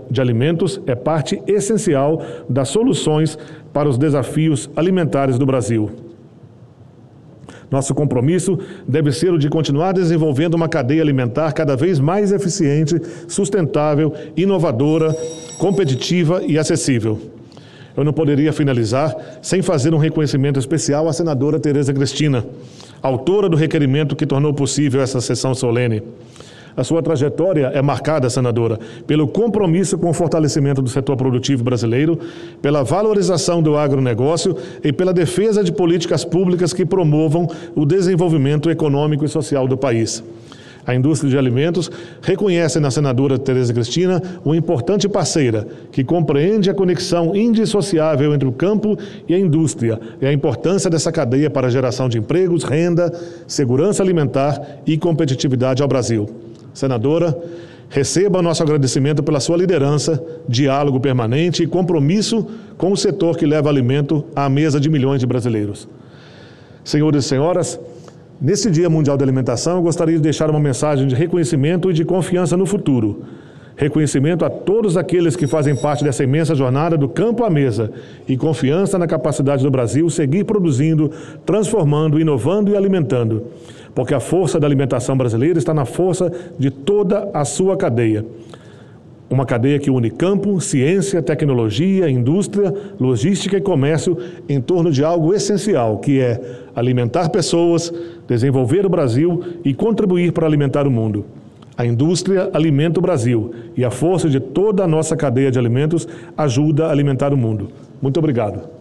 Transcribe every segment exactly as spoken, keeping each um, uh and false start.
de alimentos é parte essencial das soluções para os desafios alimentares do Brasil. Nosso compromisso deve ser o de continuar desenvolvendo uma cadeia alimentar cada vez mais eficiente, sustentável, inovadora, competitiva e acessível. Eu não poderia finalizar sem fazer um reconhecimento especial à senadora Tereza Cristina, autora do requerimento que tornou possível essa sessão solene. A sua trajetória é marcada, senadora, pelo compromisso com o fortalecimento do setor produtivo brasileiro, pela valorização do agronegócio e pela defesa de políticas públicas que promovam o desenvolvimento econômico e social do país. A indústria de alimentos reconhece na senadora Tereza Cristina uma importante parceira que compreende a conexão indissociável entre o campo e a indústria e a importância dessa cadeia para a geração de empregos, renda, segurança alimentar e competitividade ao Brasil. Senadora, receba nosso agradecimento pela sua liderança, diálogo permanente e compromisso com o setor que leva alimento à mesa de milhões de brasileiros. Senhores e senhoras, nesse Dia Mundial da Alimentação, eu gostaria de deixar uma mensagem de reconhecimento e de confiança no futuro. Reconhecimento a todos aqueles que fazem parte dessa imensa jornada do campo à mesa e confiança na capacidade do Brasil seguir produzindo, transformando, inovando e alimentando. Porque a força da alimentação brasileira está na força de toda a sua cadeia. Uma cadeia que une campo, ciência, tecnologia, indústria, logística e comércio em torno de algo essencial, que é alimentar pessoas, desenvolver o Brasil e contribuir para alimentar o mundo. A indústria alimenta o Brasil e a força de toda a nossa cadeia de alimentos ajuda a alimentar o mundo. Muito obrigado.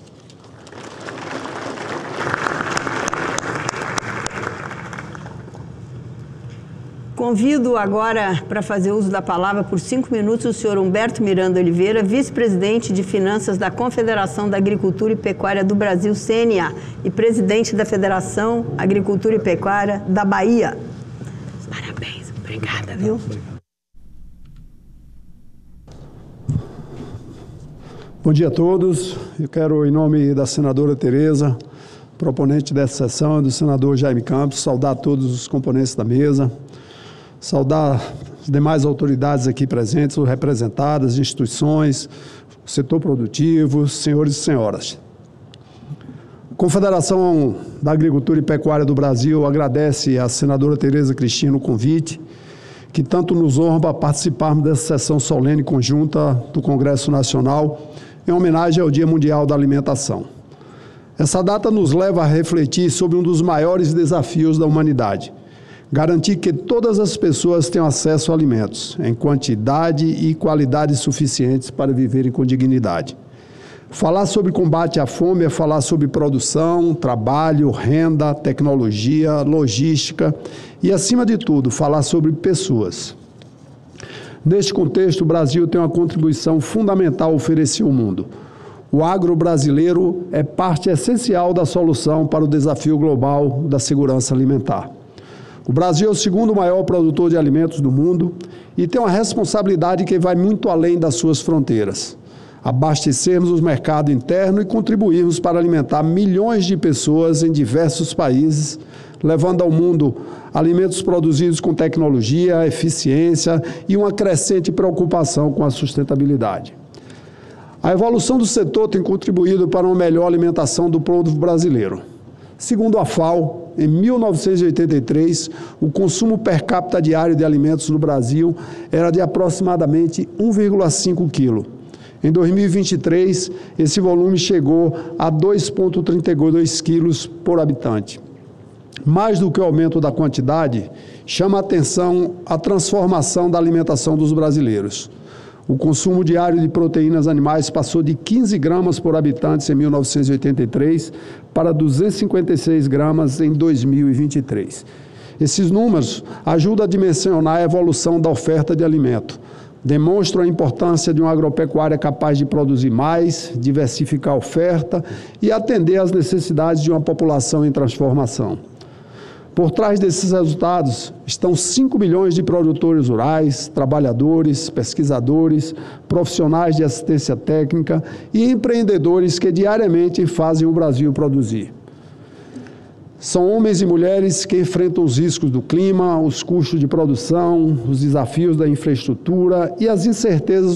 Convido agora para fazer uso da palavra por cinco minutos o senhor Humberto Miranda Oliveira, vice-presidente de Finanças da Confederação da Agricultura e Pecuária do Brasil, C N A, e presidente da Federação Agricultura e Pecuária da Bahia. Parabéns, obrigada, viu? Bom dia a todos. Eu quero, em nome da senadora Tereza, proponente dessa sessão, e do senador Jaime Campos, saudar todos os componentes da mesa, saudar as demais autoridades aqui presentes, representadas, instituições, setor produtivo, senhores e senhoras. A Confederação da Agricultura e Pecuária do Brasil agradece à senadora Tereza Cristina o convite, que tanto nos honra para participarmos dessa sessão solene conjunta do Congresso Nacional, em homenagem ao Dia Mundial da Alimentação. Essa data nos leva a refletir sobre um dos maiores desafios da humanidade: garantir que todas as pessoas tenham acesso a alimentos, em quantidade e qualidade suficientes para viverem com dignidade. Falar sobre combate à fome é falar sobre produção, trabalho, renda, tecnologia, logística e, acima de tudo, falar sobre pessoas. Neste contexto, o Brasil tem uma contribuição fundamental a oferecer ao mundo. O agro brasileiro é parte essencial da solução para o desafio global da segurança alimentar. O Brasil é o segundo maior produtor de alimentos do mundo e tem uma responsabilidade que vai muito além das suas fronteiras: abastecermos o mercado interno e contribuirmos para alimentar milhões de pessoas em diversos países, levando ao mundo alimentos produzidos com tecnologia, eficiência e uma crescente preocupação com a sustentabilidade. A evolução do setor tem contribuído para uma melhor alimentação do povo brasileiro. Segundo a FAO, em mil novecentos e oitenta e três, o consumo per capita diário de alimentos no Brasil era de aproximadamente um vírgula cinco quilos. Em dois mil e vinte e três, esse volume chegou a dois vírgula trinta e dois quilos por habitante. Mais do que o aumento da quantidade, chama a atenção a transformação da alimentação dos brasileiros. O consumo diário de proteínas animais passou de quinze gramas por habitante em mil novecentos e oitenta e três para duzentos e cinquenta e seis gramas em dois mil e vinte e três. Esses números ajudam a dimensionar a evolução da oferta de alimento. Demonstram a importância de uma agropecuária capaz de produzir mais, diversificar a oferta e atender às necessidades de uma população em transformação. Por trás desses resultados estão cinco milhões de produtores rurais, trabalhadores, pesquisadores, profissionais de assistência técnica e empreendedores que diariamente fazem o Brasil produzir. São homens e mulheres que enfrentam os riscos do clima, os custos de produção, os desafios da infraestrutura e as incertezas